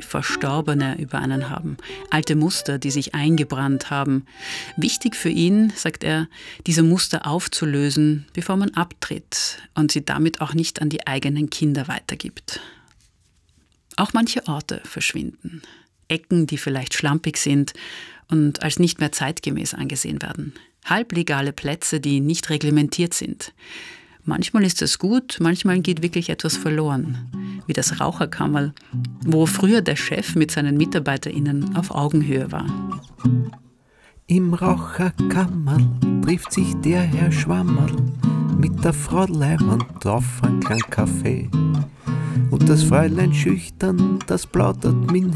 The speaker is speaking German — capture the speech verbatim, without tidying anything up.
Verstorbene über einen haben, alte Muster, die sich eingebrannt haben. Wichtig für ihn, sagt er, diese Muster aufzulösen, bevor man abtritt und sie damit auch nicht an die eigenen Kinder weitergibt. Auch manche Orte verschwinden. Ecken, die vielleicht schlampig sind und als nicht mehr zeitgemäß angesehen werden. Halblegale Plätze, die nicht reglementiert sind. Manchmal ist es gut, manchmal geht wirklich etwas verloren. Wie das Raucherkammerl, wo früher der Chef mit seinen MitarbeiterInnen auf Augenhöhe war. Im Raucherkammerl trifft sich der Herr Schwammerl mit der Frau Leimand auf einen kleinen Kaffee. Und das Fräulein schüchtern, das plaudert min